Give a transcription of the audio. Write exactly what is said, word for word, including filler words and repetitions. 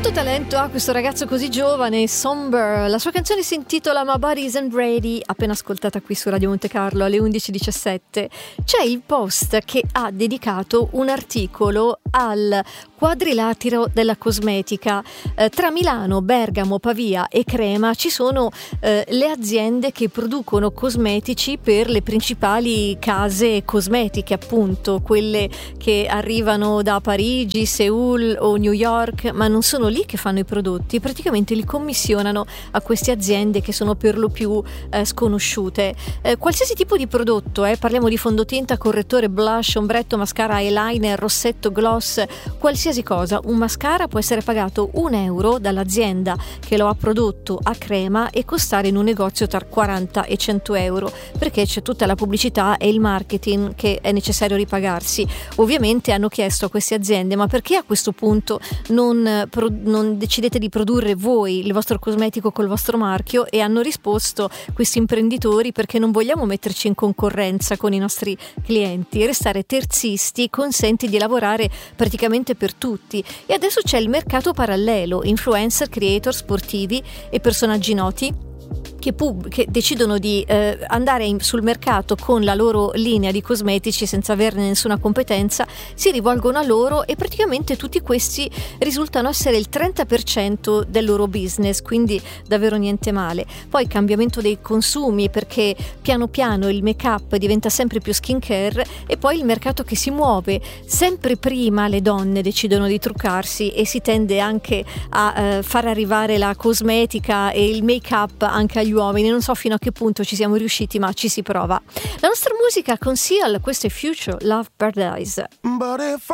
Quanto talento ha questo ragazzo così giovane, Somber. La sua canzone si intitola My Body Isn't Ready, appena ascoltata qui su Radio Monte Carlo alle undici e diciassette. C'è il Post che ha dedicato un articolo al quadrilatero della cosmetica. Eh, tra Milano, Bergamo, Pavia e Crema ci sono eh, le aziende che producono cosmetici per le principali case cosmetiche, appunto, quelle che arrivano da Parigi, Seul o New York, ma non sono lì che fanno i prodotti, praticamente li commissionano a queste aziende che sono per lo più eh, sconosciute. Eh, qualsiasi tipo di prodotto, eh, parliamo di fondotinta, correttore, blush, ombretto, mascara, eyeliner, rossetto, gloss, qualsiasi cosa. Un mascara può essere pagato un euro dall'azienda che lo ha prodotto a Crema e costare in un negozio tra quaranta e cento euro, perché c'è tutta la pubblicità e il marketing che è necessario ripagarsi. Ovviamente hanno chiesto a queste aziende: ma perché a questo punto non pro- non decidete di produrre voi il vostro cosmetico col vostro marchio? E hanno risposto questi imprenditori: perché non vogliamo metterci in concorrenza con i nostri clienti, restare terzisti consente di lavorare praticamente per tutti. E adesso c'è il mercato parallelo, influencer, creator, sportivi e personaggi noti Che, pub- che decidono di eh, andare in- sul mercato con la loro linea di cosmetici senza averne nessuna competenza, si rivolgono a loro e praticamente tutti questi risultano essere il trenta per cento del loro business, quindi davvero niente male. Poi cambiamento dei consumi, perché piano piano il make-up diventa sempre più skincare, e poi il mercato che si muove. Sempre prima le donne decidono di truccarsi e si tende anche a eh, far arrivare la cosmetica e il make-up anche agli uomini. Non so fino a che punto ci siamo riusciti, ma ci si prova. La nostra musica con Seal, questo è Future Love Paradise.